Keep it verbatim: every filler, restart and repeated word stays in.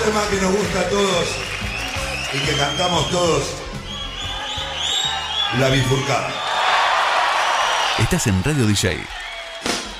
tema que nos gusta a todos y que cantamos todos, La Bifurcada. Estás en Radio D J.